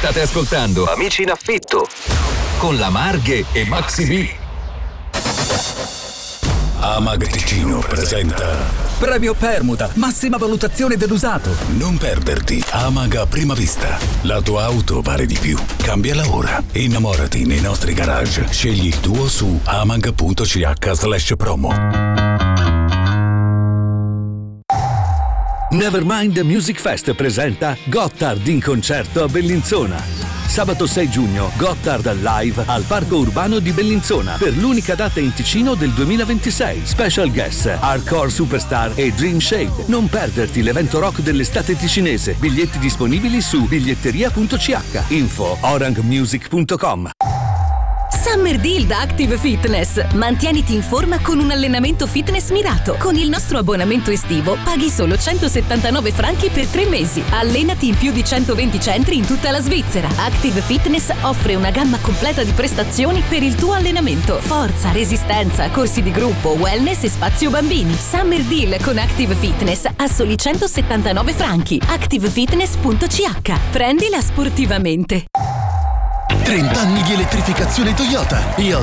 State ascoltando Amici in affitto con la Marghe e Maxi B. Amag Ticino presenta Premio Permuta, massima valutazione dell'usato. Non perderti Amag a prima vista. La tua auto vale di più. Cambiala ora. Innamorati nei nostri garage. Scegli il tuo su amag.ch/promo. Nevermind Music Fest presenta Gotthard in concerto a Bellinzona. Sabato 6 giugno, Gotthard live al Parco Urbano di Bellinzona per l'unica data in Ticino del 2026. Special guest, Hardcore Superstar e Dream Shade. Non perderti l'evento rock dell'estate ticinese. Biglietti disponibili su biglietteria.ch. Info orangmusic.com. Summer Deal da Active Fitness. Mantieniti in forma con un allenamento fitness mirato. Con il nostro abbonamento estivo paghi solo 179 franchi per 3 mesi. Allenati in più di 120 centri in tutta la Svizzera. Active Fitness offre una gamma completa di prestazioni per il tuo allenamento. Forza, resistenza, corsi di gruppo, wellness e spazio bambini. Summer Deal con Active Fitness a soli 179 franchi. activefitness.ch. Prendila sportivamente. 30 anni di elettrificazione Toyota.